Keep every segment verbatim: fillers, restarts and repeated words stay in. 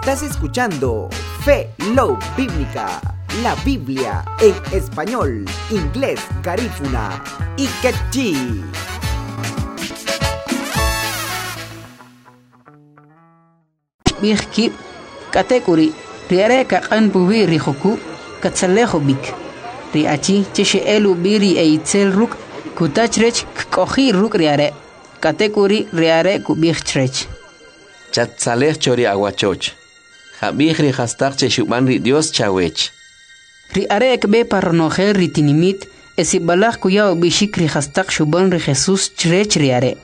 Estás escuchando Fe Love Bíblica, la Biblia en español, inglés, garífuna y quechí. Bihki kategori riare ka kan buwi rihoku katsaleho bik riachi cheshe elu biri eitzel ruk kutachrech kohi ruk riare kategori riare ku bihchrech Chatsaleh chori aguachoch Habih ri hastak cheshuman ri Dios chawech riare ekbe parnoher ritinimit esibalach kuyao bishik ri hastak shuban ri Jesus chrech riare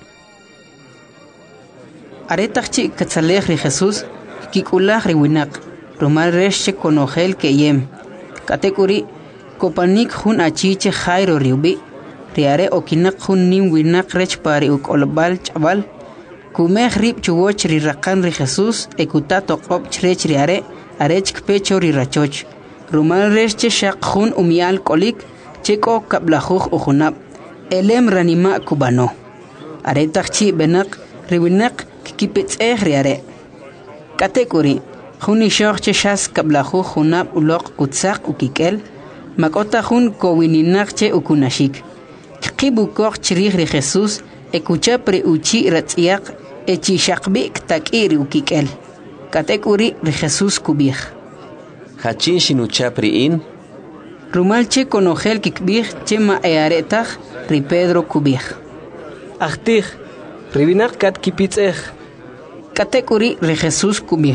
Aretachchi katsaleh ri Jesus kikulah ri winak rumal resche konogel keyem kategori kopanik hun achiche jairo riubi riare okinak hun nim winak rech pari ukolbal chaval kumeh rib chuwoch ri rakan ri Jesus ekutato qop chrech riare arech pecho ri rachoch rumal resche shaq hun umial kolik cheko kablajuj ujunab elem ranima kubano aretachchi benak riwinak kipits riare kategori Juni shorche shas kablahu junab ulok kutsak ukikel makota jun kowininache ukunashik kibu kor chirih ri Jesus ekucha pre uchi ratsiak echi shakbi takiri ukikel kategori ri Jesus kubih Hachin shinucha priin rumalche konogel kikbih chema earetag ri Pedro kubih Achtig ribinak kat kipitseh kategori ri Jesus kubih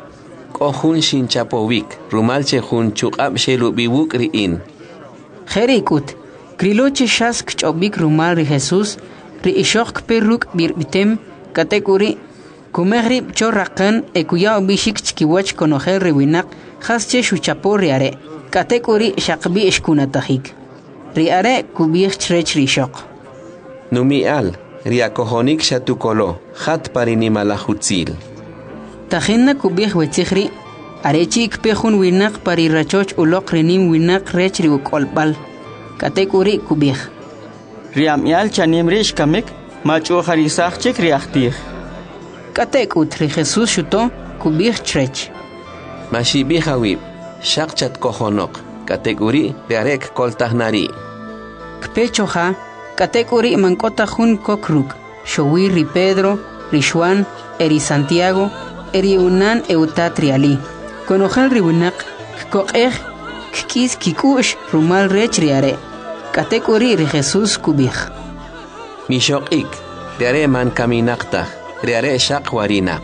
Kohun shin chapovik, rumalche hun chukab shelu biwuk riin. Jerikut, kriloche shas kchobik rumal ri Jesus, ri ishok perruk birbitem, kategori, kumehri chorrakan ekuyao bishik chkiwach konoher riwinak, hasche shuchapo riare, kategori shakbi ishkunatahik. Riare kubich chrech rishok. Numial, riakohonik shatukolo, hat parinimalahutzil. Tajena kubih wetzihri, arechi ikpehun winak pari rachoch ulok renim winak rechri ukolbal. Kategori kubih. Riamial chanim rish kamik, machu harisach chik riachtir. Katekut ri Jesus shuto kubih chrech. Mashibi hawib, shakchat kohonok, kategori riarek koltahnari. Kpechoha, kategori mankota hun kokruk, showi ri Pedro, ri Juan, eri Santiago, eri unan eutatriali. Konojal riwinak, kokeh, kikis kikush rumal rech riare. Kategori ri Jesus kubih. Mishok ik, riare man kaminakta, riare shak warinak.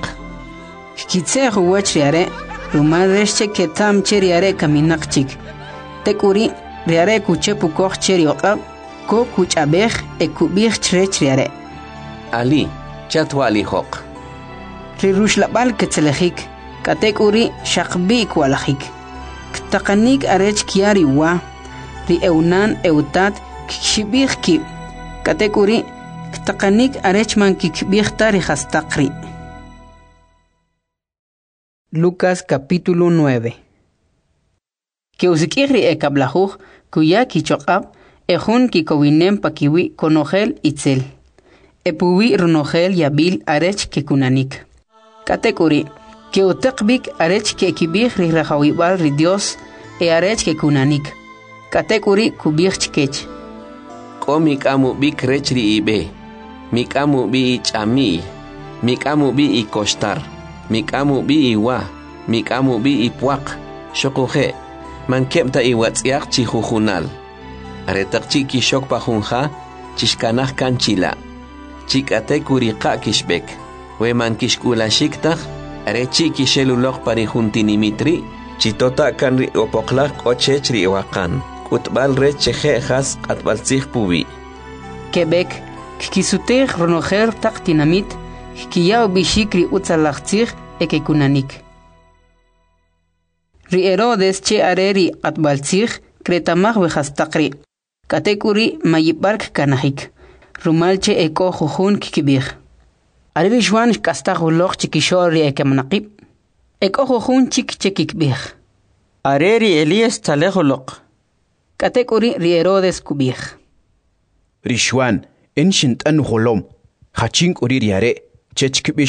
Kitse huwach riare, rumal reche ketam che riare kaminak chik. Tekuri, riare kuche pukoch cheriokab, ko kuchabeh e kubih chrech riare. Ali, chatwali hok. Rirush labal ketzelejik, kategori shakbi kwalajik. Ktakanik arech kiari wa, ri eunan eutat kikshibih ki. Kategori ktakanik arech man kikbih tari hastakri. Lucas capítulo nueve. Que usikiri e kablajuj, kuya kichokab, ejun kikowinem pakiwi konogel itzel. Epuwi runogel yabil arech kekunanik. Kategori que utakbik arech ke kibih ri rahawibal ri Dios e arech ke kunanik. Kategori kubih chkech. Ko mikamu bi krechri ibe. Mikamu bi ichami. Mikamu bi ikostar. Mikamu bi iwa. Mikamu bi ipuak. Shokuhe. Man kepta iwatsiak chihuhunal. Aretak chiki shok pahunha. Chishkanah kanchila. Chikatekuri ka kishbek. Weman kishkula shiktah, arechi kishelulok parihuntinimitri, chitota kanri opoklak ochechri wakan, utbal recheje has atbalzih pubi. Quebec, kikisuteh ronoher taktinamit, kiyao bishikri utzalachzih ekekunanik. Ri Herodes che areri atbalzih, kretamach wehastakri. Kategori mayibark kanahik. Rumalche eko jujun kikibih. Ariri Juan kastajo loch chikishori ekemanaqib. Eko jujun chik chekikbih. Areri Elias talejo loch. Kategori ri Herodes kubih. Rishwan enshint an holom. Hachink uri riare. Chechkibi